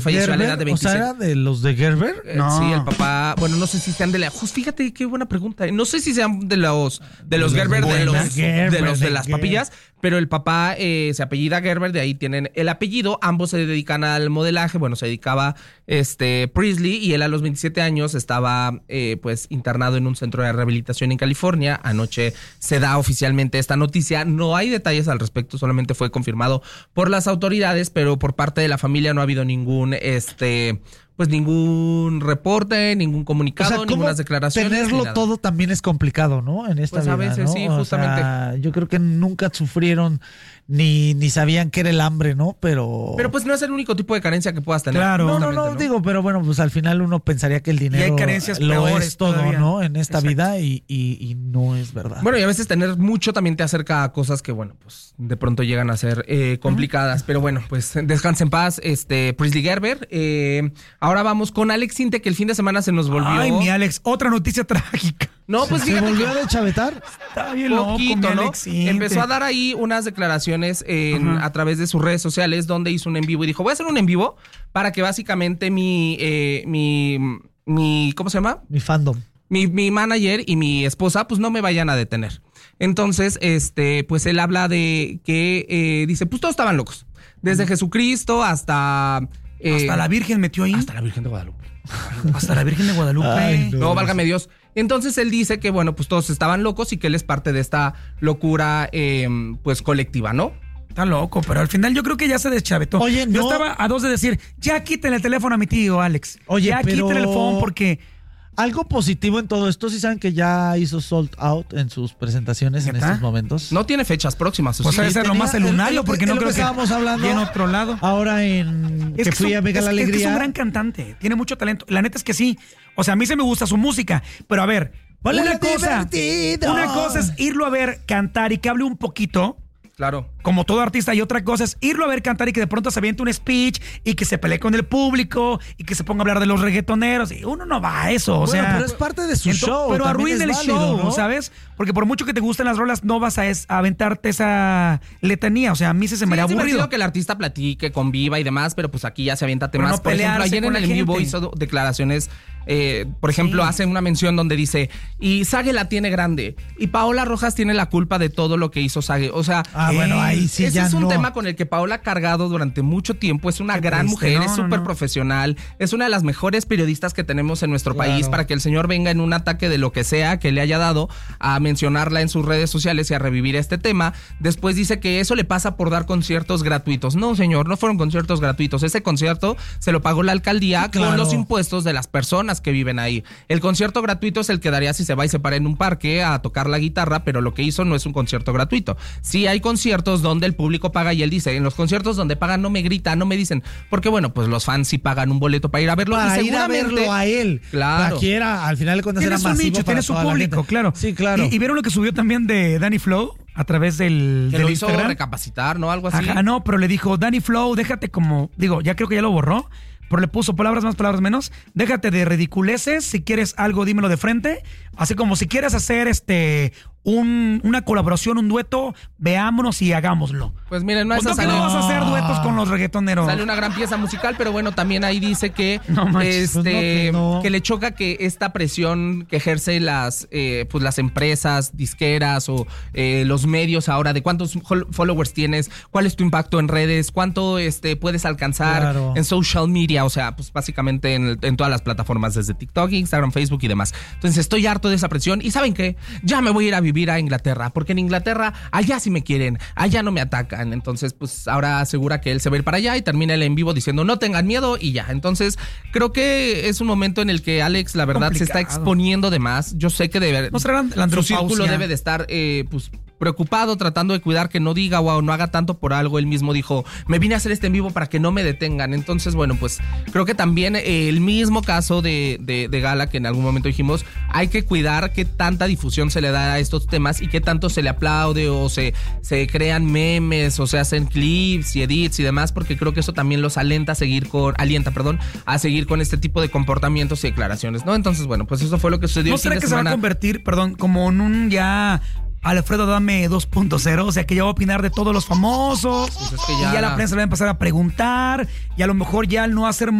falleció a la edad de 27. O sea, ¿era de los de Gerber? No. Sí, el papá, bueno, no sé si sean de la... Fíjate qué buena pregunta. No sé si sean de los Gerber, de las papillas, pero el papá se apellida Gerber, de ahí tienen el apellido. Ambos se dedican al modelaje. Bueno, se dedicaba Presley, y él a los 27 años estaba pues internado en un centro de rehabilitación en California. Anoche se da oficialmente esta noticia. No hay detalles al respecto, solamente fue confirmado por las autoridades, pero por parte de la familia no ha habido ningún pues ningún reporte, ningún comunicado, o sea, ninguna declaración. Tenerlo todo también es complicado, ¿no? En esta pues vida, a veces, ¿no? sí, justamente. O sea, yo creo que nunca sufrieron ni sabían qué era el hambre, ¿no? Pero pues no es el único tipo de carencia que puedas tener. Claro. No, digo, pero bueno, pues al final uno pensaría que el dinero y hay carencias lo peores es todo, todavía, ¿no? En esta vida y no es verdad. Bueno, y a veces tener mucho también te acerca a cosas que, bueno, pues de pronto llegan a ser complicadas. Pero bueno, pues descanse en paz, Presley Gerber. Ahora vamos con Alex Intec, que el fin de semana se nos volvió... Ay, mi Alex, otra noticia trágica. No, pues ¿Se volvió a deschavetar? Está bien poquito, loco, ¿no? Alex Intec. Empezó a dar ahí unas declaraciones a través de sus redes sociales, donde hizo un en vivo y dijo, voy a hacer un en vivo para que básicamente mi ¿cómo se llama? Mi fandom. Mi manager y mi esposa pues no me vayan a detener. Entonces, pues él habla de que dice, pues todos estaban locos. Desde Jesucristo hasta... hasta la Virgen metió ahí. Hasta la Virgen de Guadalupe. Hasta la Virgen de Guadalupe. Ay, no, válgame Dios. Entonces él dice que, bueno, pues todos estaban locos y que él es parte de esta locura, pues colectiva, ¿no? Está loco, pero al final yo creo que ya se deschavetó. Oye, no. Yo estaba a dos de decir, ya quítale el teléfono a mi tío, Alex. Oye, ya pero... quítale el phone porque... Algo positivo en todo esto, ¿sí saben que ya hizo sold out en sus presentaciones en estos momentos? No tiene fechas próximas. Pues debe ser lo más el lunario, porque no creo que estábamos hablando en otro lado. Ahora que fui a Venga la Alegría. Es que es un gran cantante, tiene mucho talento. La neta es que sí. O sea, a mí se me gusta su música, pero a ver, una cosa es irlo a ver cantar y que hable un poquito. Claro. Como todo artista, y otra cosa es irlo a ver cantar y que de pronto se aviente un speech y que se pelee con el público y que se ponga a hablar de los reggaetoneros. Y uno no va a eso, o sea. Pero es parte de su show. Pero arruina el válido, show, ¿no? ¿sabes? Porque por mucho que te gusten las rolas, no vas a aventarte esa letanía. O sea, a mí se me haría aburrido. Es divertido que el artista platique, conviva y demás, pero pues aquí ya se avienta temas. No, por ejemplo, ayer en el en vivo hizo declaraciones. Por ejemplo, hace una mención donde dice, y Sage la tiene grande, y Paola Rojas tiene la culpa de todo lo que hizo Sage. O sea, bueno, ahí sí ese ya es un no. tema con el que Paola ha cargado durante mucho tiempo. Es una gran mujer, es súper profesional, es una de las mejores periodistas que tenemos en nuestro país, para que el señor venga en un ataque de lo que sea que le haya dado a mencionarla en sus redes sociales y a revivir este tema. Después dice que eso le pasa por dar conciertos gratuitos. No, señor, no fueron conciertos gratuitos. Ese concierto se lo pagó la alcaldía con los impuestos de las personas que viven ahí. El concierto gratuito es el que daría si se va y se para en un parque a tocar la guitarra, pero lo que hizo no es un concierto gratuito. Sí hay conciertos donde el público paga, y él dice, en los conciertos donde pagan no me gritan, no me dicen, porque bueno, pues los fans sí pagan un boleto para ir a verlo. Para ir a verlo a él. Claro. Aquí era, al final de cuentas era masivo nicho, para tiene su público, claro. Sí, claro. ¿Y vieron lo que subió también de Danny Flow a través del lo Instagram? Hizo recapacitar, ¿no? Algo así. Ajá, no, pero le dijo, Danny Flow, déjate como, digo, ya creo que ya lo borró, pero le puso palabras más, palabras menos. Déjate de ridiculeces, si quieres algo, dímelo de frente. Así como si quieres hacer una colaboración, un dueto, veámonos y hagámoslo. Pues miren, no es que no vas a hacer duetos con los reggaetoneros. Sale una gran pieza musical, pero bueno, también ahí dice que que le choca que esta presión que ejerce las empresas disqueras o los medios ahora, de cuántos followers tienes, cuál es tu impacto en redes, cuánto puedes alcanzar en social media, o sea, pues básicamente en todas las plataformas, desde TikTok, Instagram, Facebook y demás. Entonces estoy harto de esa presión, y ¿saben qué? Ya me voy a ir a vivir a Inglaterra, porque en Inglaterra allá sí me quieren, allá no me atacan. Entonces pues ahora asegura que él se va a ir para allá y termina el en vivo diciendo no tengan miedo y ya. Entonces creo que es un momento en el que Alex, la verdad, se está exponiendo de más. Yo sé que su círculo debe de estar preocupado, tratando de cuidar que no diga o no haga tanto por algo. Él mismo dijo, me vine a hacer este en vivo para que no me detengan. Entonces, bueno, pues creo que también el mismo caso de Gala, que en algún momento dijimos, hay que cuidar qué tanta difusión se le da a estos temas y qué tanto se le aplaude o se crean memes o se hacen clips y edits y demás, porque creo que eso también los alienta a seguir con este tipo de comportamientos y declaraciones, ¿no? Entonces, bueno, pues eso fue lo que sucedió. ¿No será que se va a convertir, como en un ya Alfredo Adame 2.0, o sea que ya va a opinar de todos los famosos, Pues es que y ya la prensa le va a empezar a preguntar, y a lo mejor ya al no hacer